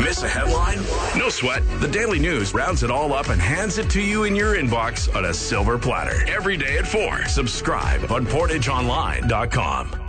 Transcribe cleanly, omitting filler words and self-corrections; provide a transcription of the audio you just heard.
Miss a headline? No sweat. The Daily News rounds it all up and hands it to you in your inbox on a silver platter. Every day at 4. Subscribe on PortageOnline.com.